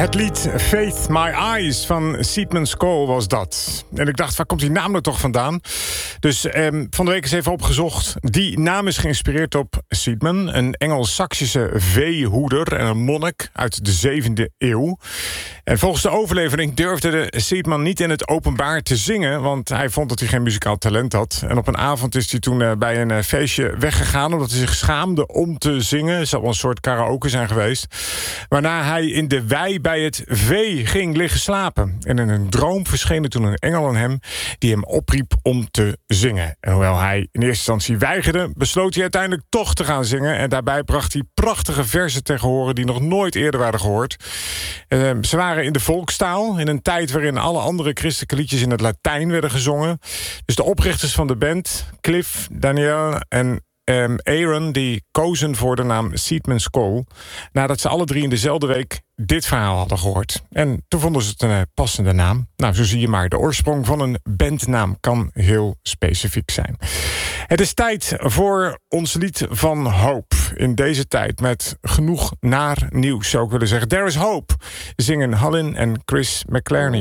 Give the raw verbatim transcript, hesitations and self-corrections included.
Het lied Faith My Eyes van Seedman's Call was dat. En ik dacht, waar komt die naam nou toch vandaan? Dus eh, van de week eens even opgezocht. Die naam is geïnspireerd op Seedman, een Engels-Saksische veehoeder en een monnik uit de zevende eeuw. En volgens de overlevering durfde de Seedman niet in het openbaar te zingen, want hij vond dat hij geen muzikaal talent had. En op een avond is hij toen eh, bij een eh, feestje weggegaan omdat hij zich schaamde om te zingen. Het zou wel een soort karaoke zijn geweest. Waarna hij in de wei bij het vee ging liggen slapen. En in een droom verscheen er toen een engel aan hem die hem opriep om te zingen. En hoewel hij in eerste instantie weigerde, besloot hij uiteindelijk toch te gaan zingen. En daarbij bracht hij prachtige verzen tegen horen die nog nooit eerder waren gehoord. Uh, ze waren in de volkstaal, in een tijd waarin alle andere christelijke liedjes in het Latijn werden gezongen. Dus de oprichters van de band, Cliff, Daniel en Um, Aaron, die kozen voor de naam Seedman's Call nadat ze alle drie in dezelfde week dit verhaal hadden gehoord. En toen vonden ze het een uh, passende naam. Nou, zo zie je maar, de oorsprong van een bandnaam kan heel specifiek zijn. Het is tijd voor ons lied van hoop. In deze tijd met genoeg naar nieuws, zou ik willen zeggen. There is Hope, zingen Hallin en Chris McClarney.